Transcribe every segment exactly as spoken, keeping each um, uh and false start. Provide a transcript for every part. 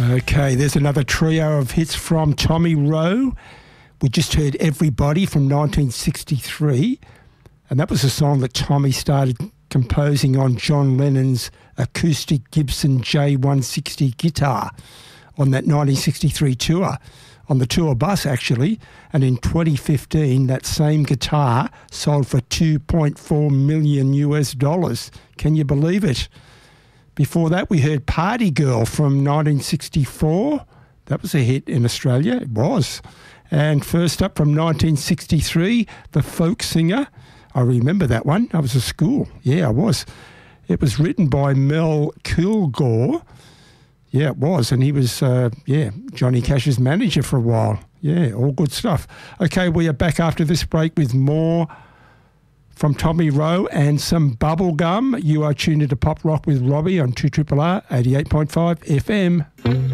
Okay, there's another trio of hits from Tommy Rowe. We just heard Everybody from nineteen sixty-three, and that was a song that Tommy started composing on John Lennon's acoustic Gibson J one sixty guitar on that nineteen sixty-three tour, on the tour bus actually, and in twenty fifteen that same guitar sold for two point four million U S dollars. Can you believe it? Before that, we heard Party Girl from nineteen sixty-four. That was a hit in Australia. It was. And first up from nineteen sixty-three, The Folk Singer. I remember that one. I was at school. Yeah, I was. It was written by Mel Kilgore. Yeah, it was. And he was, uh, yeah, Johnny Cash's manager for a while. Yeah, all good stuff. Okay, we are back after this break with more from Tommy Rowe and some bubblegum. You are tuned into Pop Rock with Robbie on two R R R eighty-eight point five F M.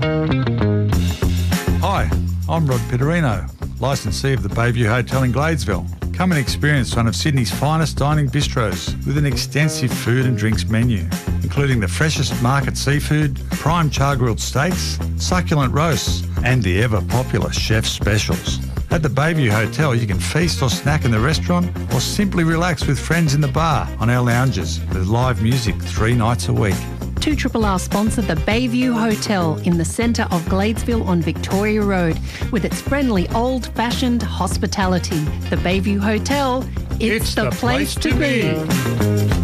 Hi, I'm Rod Pitterino, licensee of the Bayview Hotel in Gladesville. Come and experience one of Sydney's finest dining bistros with an extensive food and drinks menu, including the freshest market seafood, prime char-grilled steaks, succulent roasts, and the ever-popular chef's specials. At the Bayview Hotel, you can feast or snack in the restaurant or simply relax with friends in the bar on our lounges with live music three nights a week. two R R R sponsor the Bayview Hotel in the centre of Gladesville on Victoria Road with its friendly old-fashioned hospitality. The Bayview Hotel, it's, It's the, the place, place to to be.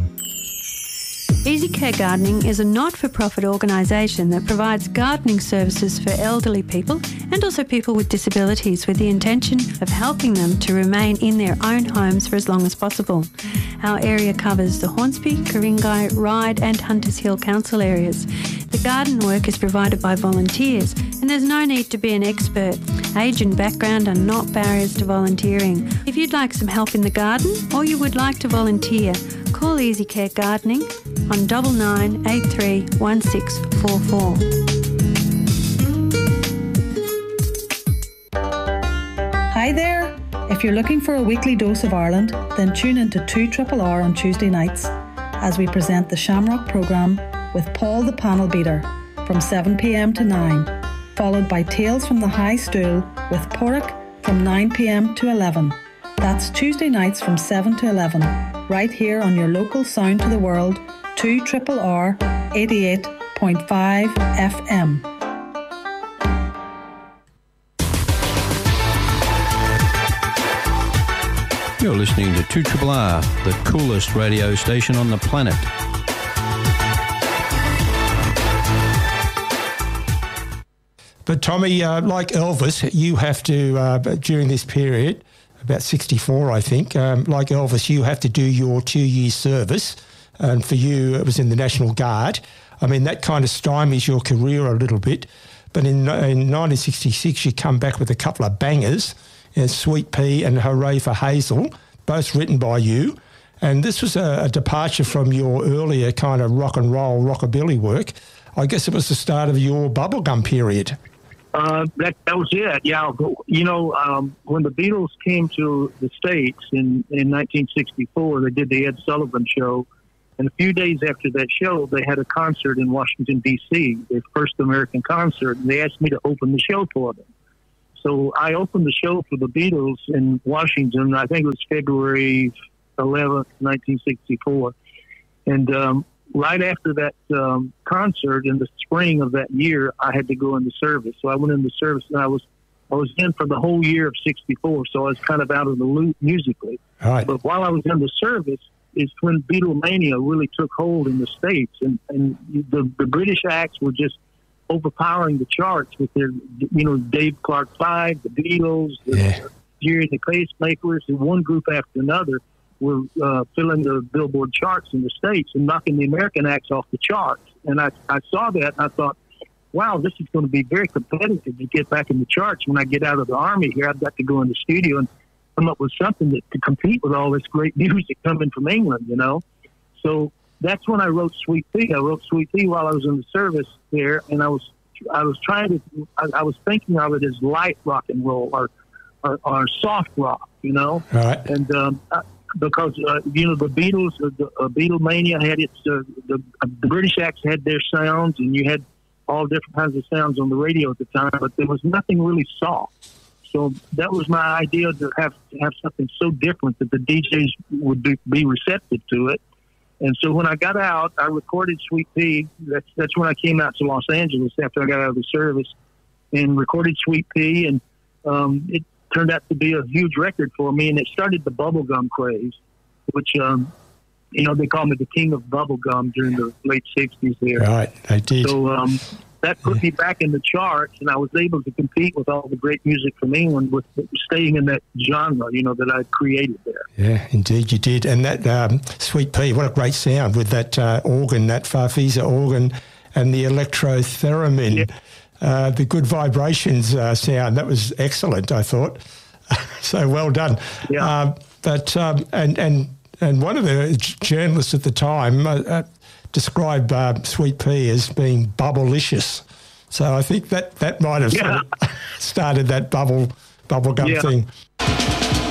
Easy Care Gardening is a not-for-profit organisation that provides gardening services for elderly people and also people with disabilities with the intention of helping them to remain in their own homes for as long as possible. Our area covers the Hornsby, Ku-ring-gai, Ryde and Hunters Hill council areas. The garden work is provided by volunteers and there's no need to be an expert. Age and background are not barriers to volunteering. If you'd like some help in the garden or you would like to volunteer, call Easy Care Gardening on double nine eight three one six four four. Hi there. If you're looking for a weekly dose of Ireland, then tune into two R R R on Tuesday nights as we present the Shamrock programme with Paul the Panel Beater from seven p.m. to nine, followed by Tales from the High Stool with Porrick from nine p.m. to eleven. That's Tuesday nights from seven to eleven, right here on your local Sound to the World, two R R R eighty-eight point five F M. You're listening to two R R R, the coolest radio station on the planet. But Tommy, uh, like Elvis, you have to, uh, during this period, about sixty-four, I think, um, like Elvis, you have to do your two-year service. And for you, it was in the National Guard. I mean, that kind of stymies your career a little bit. But in, in nineteen sixty-six, you come back with a couple of bangers, you know, Sweet Pea and Hooray for Hazel, both written by you. And this was a, a departure from your earlier kind of rock and roll, rockabilly work. I guess it was the start of your bubblegum period. Uh, that that was it. Yeah, you know, um, when the Beatles came to the States in, in nineteen sixty-four, they did the Ed Sullivan Show, and a few days after that show, they had a concert in Washington D C, their first American concert, and they asked me to open the show for them. So I opened the show for the Beatles in Washington. I think it was February eleventh, nineteen sixty-four, and um, right after that um, concert in the spring of that year, I had to go into service. So I went into service, and I was I was in for the whole year of sixty-four, so I was kind of out of the loop musically. All right. But while I was in the service is when Beatlemania really took hold in the States, and, and the, the British acts were just overpowering the charts with their, you know, Dave Clark Five, the Beatles, the Yeah. Jerry and the Pacemakers, and one group after another were uh, filling the Billboard charts in the States and knocking the American acts off the charts. And I, I saw that, and I thought, wow, this is going to be very competitive to get back in the charts. When I get out of the Army here, I've got to go in the studio and come up with something that, to compete with all this great music coming from England, you know. So that's when I wrote Sweet Pea. I wrote Sweet Pea while I was in the service there, and I was I was trying to, I, I was thinking of it as light rock and roll or, or, or soft rock, you know. All right. And um, I, because, uh, you know, the Beatles, uh, the uh, Beatlemania had its, uh, the, uh, the British acts had their sounds, and you had all different kinds of sounds on the radio at the time, but there was nothing really soft. So that was my idea, to have to have something so different that the D Js would be, be receptive to it. And so when I got out, I recorded Sweet Pea. That's that's when I came out to Los Angeles after I got out of the service, and recorded Sweet Pea, and um, it turned out to be a huge record for me. And it started the bubblegum craze, which um, you know, they called me the king of bubblegum during the late sixties there. Right, they did. So um, that put yeah. me back in the charts, and I was able to compete with all the great music from England with staying in that genre, you know, that I created there. Yeah, indeed you did. And that um, Sweet Pea, what a great sound with that uh, organ, that Farfisa organ, and the electro-theremin, yeah. uh, the good vibrations uh, sound. That was excellent, I thought. So well done. Yeah. Uh, but um, and and and one of the journalists at the time uh, uh, described uh, Sweet Pea as being bubblicious. So I think that, that might have yeah. sort of started that bubble bubblegum yeah. thing.